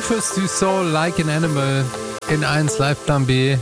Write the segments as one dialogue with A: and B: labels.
A: Rufus Du Sol, Like an Animal in 1 Live Plan B.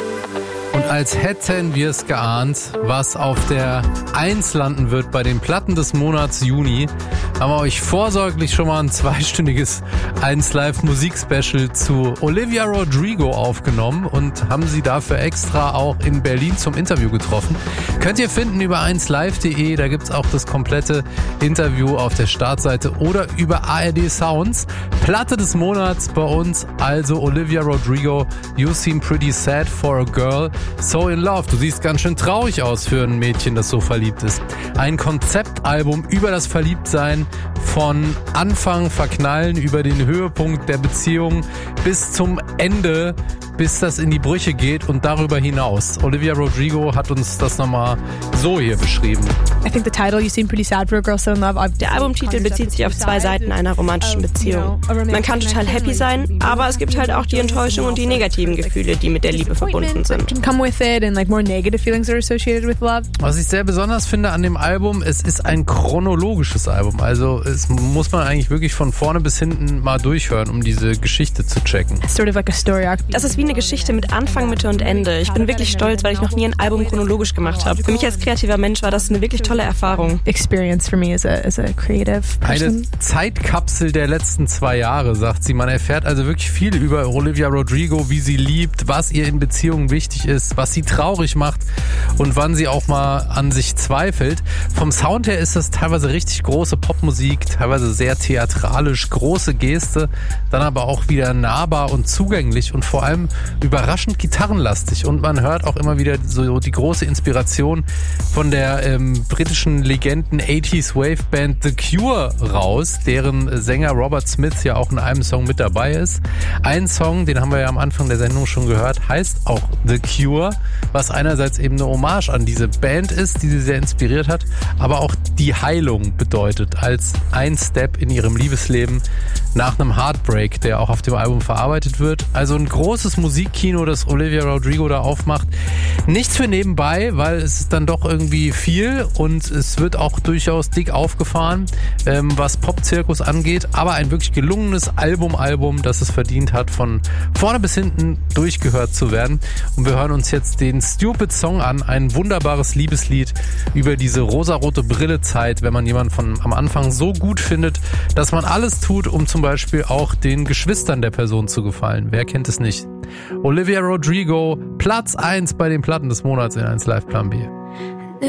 A: Und als hätten wir es geahnt, was auf der 1 landen wird bei den Platten des Monats Juni, haben wir euch vorsorglich schon mal ein 2-stündiges 1 Live Musik-Special zu Olivia Rodrigo aufgenommen und haben sie dafür extra auch in Berlin zum Interview getroffen. Könnt ihr finden über 1live.de, da gibt's auch das komplette Interview auf der Startseite oder über ARD Sounds. Platte des Monats bei uns, also Olivia Rodrigo, You Seem Pretty Sad for a Girl. So in Love. Du siehst ganz schön traurig aus für ein Mädchen, das so verliebt ist. Ein Konzeptalbum über das Verliebtsein, von Anfang verknallen über den Höhepunkt der Beziehung bis zum Ende, bis das in die Brüche geht und darüber hinaus. Olivia Rodrigo hat uns das nochmal so hier beschrieben.
B: I think the title, You Seem Pretty Sad for a Girl So in Love.
C: Der Albumtitel bezieht sich auf 2 Seiten einer romantischen Beziehung. Man kann total happy sein, aber es gibt halt auch die Enttäuschung und die negativen Gefühle, die mit der Liebe verbunden sind.
B: Come with it and like more negative feelings are associated with love.
A: Was ich sehr besonders finde an dem Album, es ist ein chronologisches Album. Also es muss man eigentlich wirklich von vorne bis hinten mal durchhören, um diese Geschichte zu checken.
B: Sort of like a story arc.
C: Das ist wie eine Geschichte mit Anfang, Mitte und Ende. Ich bin wirklich stolz, weil ich noch nie ein Album chronologisch gemacht habe. Für mich als kreativer Mensch war das eine wirklich tolle Erfahrung.
B: Experience for me as a creative person.
A: Eine Zeitkapsel der letzten 2 Jahre, sagt sie. Man erfährt also wirklich viel über Olivia Rodrigo, wie sie liebt, was ihr in Beziehungen wichtig ist, was sie traurig macht und wann sie auch mal an sich zweifelt. Vom Sound her ist das teilweise richtig große Popmusik, teilweise sehr theatralisch, große Geste, dann aber auch wieder nahbar und zugänglich und vor allem überraschend gitarrenlastig. Und man hört auch immer wieder so die große Inspiration von der britischen Legenden 80s Wave Band The Cure raus, deren Sänger Robert Smith ja auch in einem Song mit dabei ist. Ein Song, den haben wir ja am Anfang der Sendung schon gehört, heißt auch The Cure, was einerseits eben eine Hommage an diese Band ist, die sie sehr inspiriert hat, aber auch die Heilung bedeutet, als ein Step in ihrem Liebesleben nach einem Heartbreak, der auch auf dem Album verarbeitet wird. Also ein großes Musikkino, das Olivia Rodrigo da aufmacht. Nichts für nebenbei, weil es ist dann doch irgendwie viel und es wird auch durchaus dick aufgefahren, was Pop-Zirkus angeht, aber ein wirklich gelungenes Album, das es verdient hat, von vorne bis hinten durchgehört zu werden. Und wir hören uns jetzt den Stupid Song an, ein wunderbares Liebeslied über diese rosarote Brille-Zeit, wenn man jemanden am Anfang so gut findet, dass man alles tut, um zum Beispiel auch den Geschwistern der Person zu gefallen. Wer kennt es nicht? Olivia Rodrigo, Platz 1 bei den Platten des Monats in 1 Live Plan B.